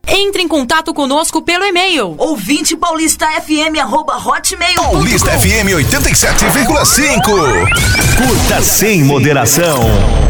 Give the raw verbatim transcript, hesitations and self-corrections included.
Entre em contato conosco pelo e-mail ouvinte paulista f m arroba hotmail ponto com. Paulista F M oitenta e sete vírgula cinco. Curta sem moderação.